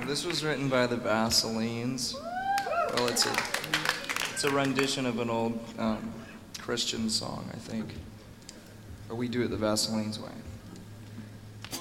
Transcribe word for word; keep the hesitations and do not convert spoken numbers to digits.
This was written by the Vaselines. Well, it's a it's a rendition of an old um, Christian song, I think. Or we do it the Vaselines way.